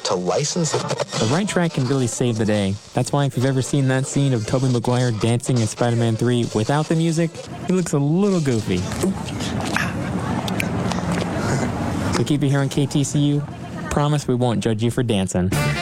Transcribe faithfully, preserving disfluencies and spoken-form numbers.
to license it. The right track can really save the day. That's why if you've ever seen that scene of Tobey Maguire dancing in Spider-Man three without the music, he looks a little goofy. So keep it here on K T C U. Promise we won't judge you for dancing.